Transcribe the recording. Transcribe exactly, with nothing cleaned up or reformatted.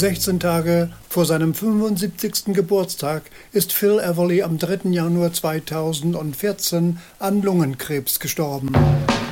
sechzehn Tage vor seinem fünfundsiebzigsten Geburtstag ist Phil Everly am dritten Januar zweitausendvierzehn an Lungenkrebs gestorben.